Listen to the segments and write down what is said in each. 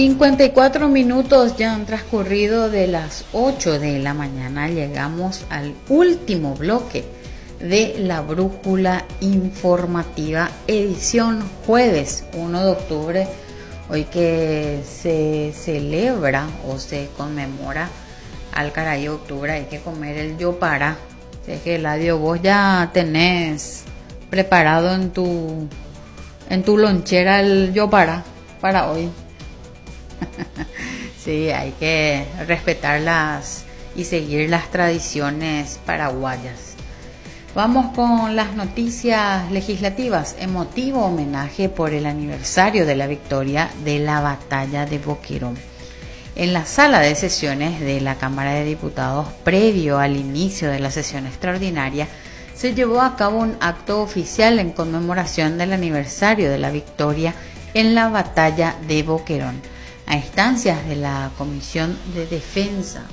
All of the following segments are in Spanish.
54 minutos ya han transcurrido de las 8 de la mañana. Llegamos al último bloque de la brújula informativa, edición jueves 1 de octubre. Hoy que se celebra o se conmemora al caray octubre, hay que comer el yopara. Sé que Eladio, vos ya tenés preparado en tu lonchera el yopara para hoy. Sí, hay que respetarlas y seguir las tradiciones paraguayas. Vamos con las noticias legislativas. Emotivo homenaje por el aniversario de la victoria de la batalla de Boquerón. En la sala de sesiones de la Cámara de Diputados, previo al inicio de la sesión extraordinaria, se llevó a cabo un acto oficial en conmemoración del aniversario de la victoria en la batalla de Boquerón, a instancias de la Comisión de Defensa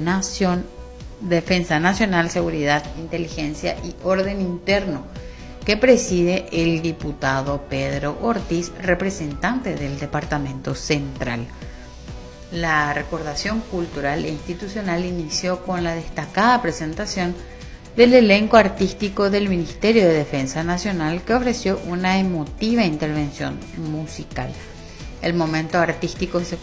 Nacional, Seguridad, Inteligencia y Orden Interno, que preside el diputado Pedro Ortiz, representante del Departamento Central. La recordación cultural e institucional inició con la destacada presentación del elenco artístico del Ministerio de Defensa Nacional, que ofreció una emotiva intervención musical. El momento artístico se